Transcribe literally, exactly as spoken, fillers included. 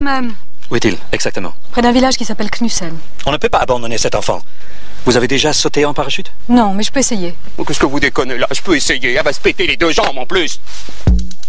même. Où est-il, exactement? Près d'un village qui s'appelle Knussen. On ne peut pas abandonner cet enfant. Vous avez déjà sauté en parachute? Non, mais je peux essayer. Qu'est-ce que vous déconnez là? Je peux essayer, elle va se péter les deux jambes en plus.